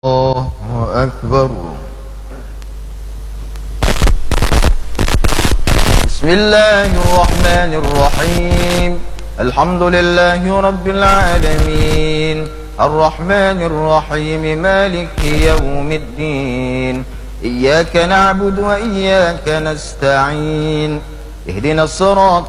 الله أكبر. بسم الله الرحمن الرحيم. الحمد لله رب العالمين الرحمن الرحيم مالك يوم الدين. إياك نعبد وإياك نستعين. اهدنا الصراط